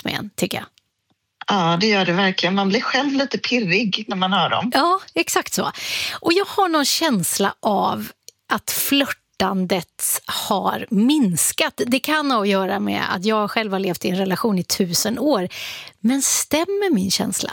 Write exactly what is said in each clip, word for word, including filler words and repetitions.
direkt med en, tycker jag. Ja, det gör det verkligen. Man blir själv lite pirrig när man hör dem. Ja, exakt så. Och jag har någon känsla av att flörtandet har minskat. Det kan ha att göra med att jag själv har levt i en relation i tusen år. Men stämmer min känsla?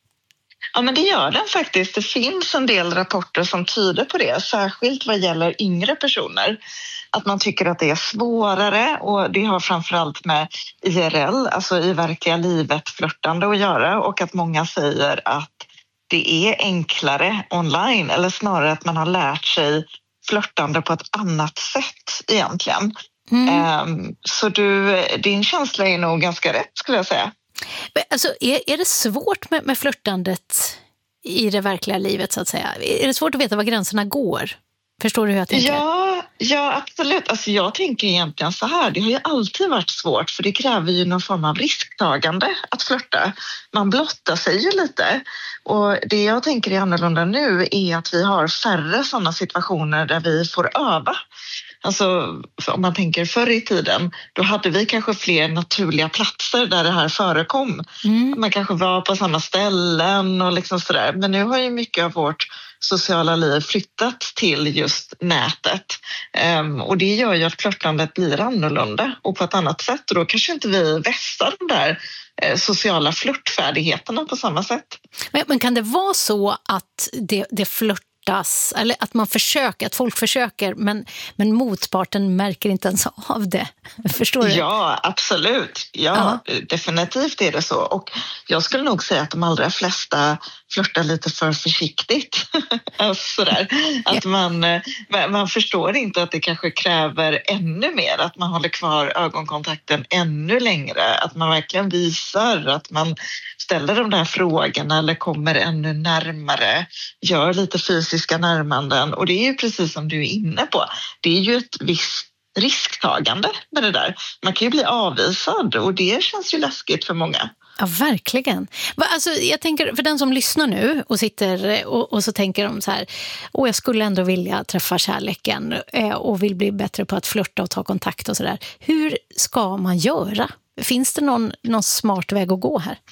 Ja, men det gör den faktiskt. Det finns en del rapporter som tyder på det, särskilt vad gäller yngre personer. Att man tycker att det är svårare, och det har framförallt med I R L, alltså i verkliga livet, flörtande att göra, och att många säger att det är enklare online, eller snarare att man har lärt sig flörtande på ett annat sätt egentligen. Mm. Um, så du, din känsla är nog ganska rätt, skulle jag säga. Alltså, är, är det svårt med, med flörtandet i det verkliga livet, så att säga? Är det svårt att veta var gränserna går? Förstår du hur jag tänker? Ja, ja, absolut. Alltså jag tänker egentligen så här. Det har ju alltid varit svårt, för det kräver ju någon form av risktagande att flirta. Man blottar sig ju lite. Och det jag tänker är annorlunda nu är att vi har färre sådana situationer där vi får öva. Alltså om man tänker förr i tiden, då hade vi kanske fler naturliga platser där det här förekom. Mm. Man kanske var på samma ställen och liksom sådär. Men nu har ju mycket av vårt sociala liv flyttat till just nätet. Um, och det gör ju att flörtandet blir annorlunda och på ett annat sätt. Och då kanske inte vi vässar de där eh, sociala flörtfärdigheterna på samma sätt. Men, men kan det vara så att det, det flört eller att man försöker, att folk försöker, men, men motparten märker inte ens av det? Förstår du? Ja, absolut. Ja, uh-huh. Definitivt är det så. Och jag skulle nog säga att de allra flesta flörtar lite för försiktigt. Sådär. Att man, man förstår inte att det kanske kräver ännu mer, att man håller kvar ögonkontakten ännu längre, att man verkligen visar att man ställer de där frågorna eller kommer ännu närmare, gör lite fysiska närmanden. Och det är ju precis som du är inne på. Det är ju ett visst risktagande med det där. Man kan ju bli avvisad, och det känns ju läskigt för många. Ja, verkligen. Alltså, jag tänker, för den som lyssnar nu och sitter och, och så tänker de så här: åh, jag skulle ändå vilja träffa kärleken och vill bli bättre på att flirta och ta kontakt och sådär. Hur ska man göra? Finns det någon, någon smart väg att gå här?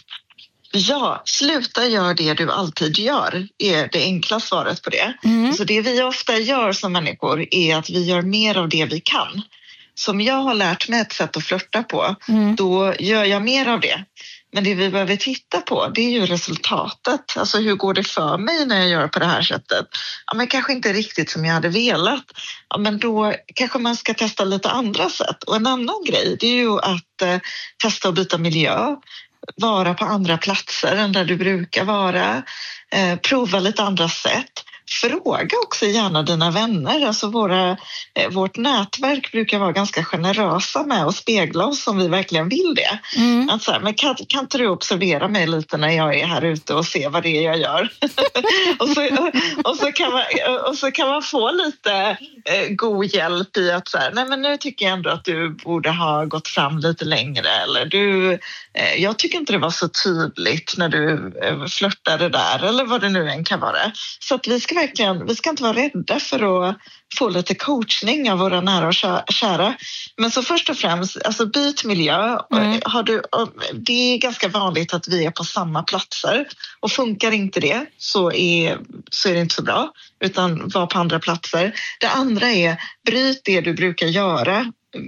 Ja, sluta gör det du alltid gör är det enkla svaret på det. Mm. Så det vi ofta gör som människor är att vi gör mer av det vi kan. Som jag har lärt mig ett sätt att flirta på, mm. då gör jag mer av det. Men det vi behöver titta på, det är ju resultatet. Alltså hur går det för mig när jag gör på det här sättet? Ja, men kanske inte riktigt som jag hade velat. Ja, men då kanske man ska testa lite andra sätt. Och en annan grej, det är ju att eh, testa att byta miljö. Vara på andra platser än där du brukar vara. Eh, prova lite andra sätt. Fråga också gärna dina vänner. Alltså våra, eh, vårt nätverk brukar vara ganska generösa med att spegla oss om vi verkligen vill det. Mm. Att så här, men kan, kan inte du observera mig lite när jag är här ute och se vad det är jag gör? och, så, och, så kan man, och så kan man få lite eh, god hjälp i att så här, nej men nu tycker jag ändå att du borde ha gått fram lite längre. Eller du, eh, jag tycker inte det var så tydligt när du eh, flörtade där. Eller vad det nu än kan vara. Så att vi ska verkligen, vi ska inte vara rädda för att få lite coachning av våra nära och kära. Men så först och främst, alltså byt miljö. Mm. Har du, det är ganska vanligt att vi är på samma platser. Och funkar inte det så är, så är det inte så bra. Utan var på andra platser. Det andra är, bryt det du brukar göra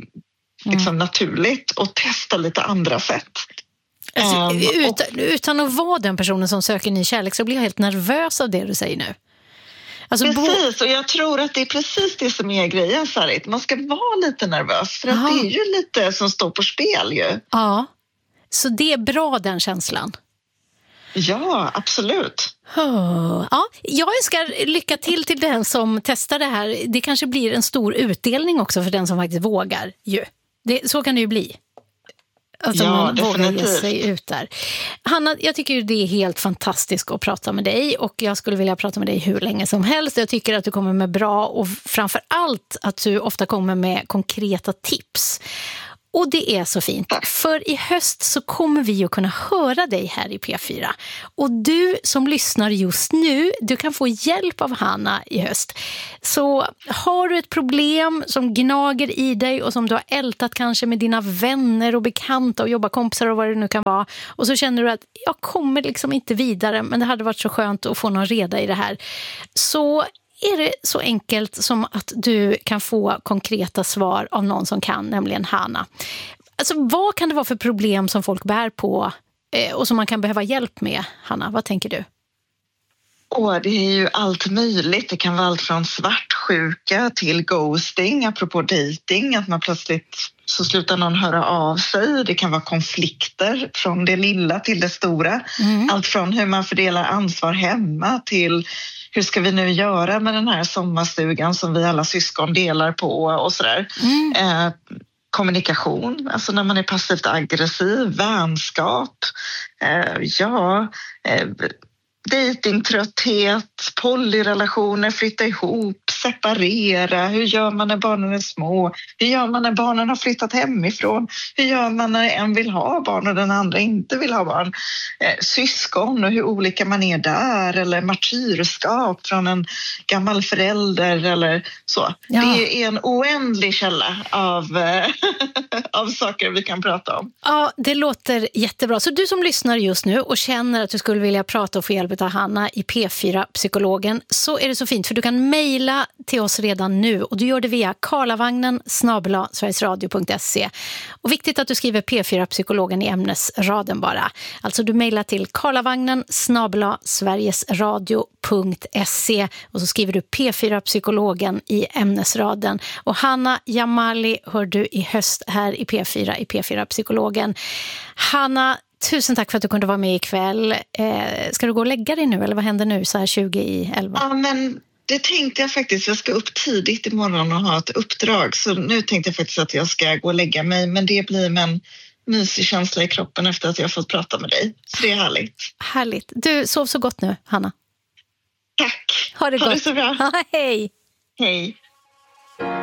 liksom mm. naturligt. Och testa lite andra sätt. Alltså, um, utan, och, utan att vara den personen som söker ny kärlek så blir jag helt nervös av det du säger nu. Alltså, precis, och jag tror att det är precis det som är grejen, Sarit. Man ska vara lite nervös, för att det är ju lite som står på spel ju. Ja, så det är bra, den känslan. Ja, absolut. Oh. Ja, jag önskar lycka till till den som testar det här. Det kanske blir en stor utdelning också för den som faktiskt vågar ju. Det, så kan det ju bli. Alltså ja, man vågar ge sig ut där. Hanna, jag tycker det är helt fantastiskt att prata med dig, och jag skulle vilja prata med dig hur länge som helst. Jag tycker att du kommer med bra, och framför allt att du ofta kommer med konkreta tips. Och det är så fint, för i höst så kommer vi att kunna höra dig här i P fyra. Och du som lyssnar just nu, du kan få hjälp av Hanna i höst. Så har du ett problem som gnager i dig och som du har ältat kanske med dina vänner och bekanta och jobbarkompisar och vad det nu kan vara. Och så känner du att jag kommer liksom inte vidare, men det hade varit så skönt att få någon reda i det här. Så är det så enkelt som att du kan få konkreta svar av någon som kan, nämligen Hanna. Alltså, vad kan det vara för problem som folk bär på eh, och som man kan behöva hjälp med, Hanna? Vad tänker du? Åh, det är ju allt möjligt. Det kan vara allt från svartsjuka till ghosting, apropå dating, att man plötsligt så slutar någon höra av sig. Det kan vara konflikter från det lilla till det stora. Mm. Allt från hur man fördelar ansvar hemma till hur ska vi nu göra med den här sommarstugan som vi alla syskon delar på och sådär. Mm. Eh, kommunikation, alltså när man är passivt aggressiv, vänskap, eh, ja... Eh, Datingtrötthet, polyrelationer, flytta ihop, separera. Hur gör man när barnen är små? Hur gör man när barnen har flyttat hemifrån? Hur gör man när en vill ha barn och den andra inte vill ha barn? Eh, syskon och hur olika man är där. Eller martyrskap från en gammal förälder eller så. Ja. Det är en oändlig källa av, eh, av saker vi kan prata om. Ja, det låter jättebra. Så du som lyssnar just nu och känner att du skulle vilja prata och få hjälp av Hanna i P fyra Psykologen, så är det så fint för du kan mejla till oss redan nu och du gör det via karlavagnen snabel-a sverigesradio punkt se. Och viktigt att du skriver P fyra Psykologen i ämnesraden bara. Alltså du mejlar till karlavagnen snabel-a sverigesradio punkt se och så skriver du P fyra Psykologen i ämnesraden. Och Hanna Jamali hör du i höst här i P fyra i P fyra Psykologen. Hanna, tusen tack för att du kunde vara med ikväll. Eh, ska du gå och lägga dig nu eller vad händer nu så här tjugo i elva? Ja, men det tänkte jag faktiskt. Jag ska upp tidigt imorgon och ha ett uppdrag. Så nu tänkte jag faktiskt att jag ska gå och lägga mig. Men det blir med en mysig känsla i kroppen efter att jag fått prata med dig. Så det är härligt. Härligt. Du, sov så gott nu, Hanna. Tack. Ha det ha gott. Det så bra. Hej. Hej.